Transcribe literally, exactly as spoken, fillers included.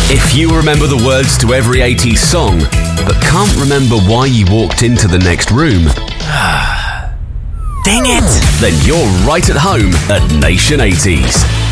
If you remember the words to every eighties song, but can't remember why you walked into the next room, dang it! Then you're right at home at Nation eighties.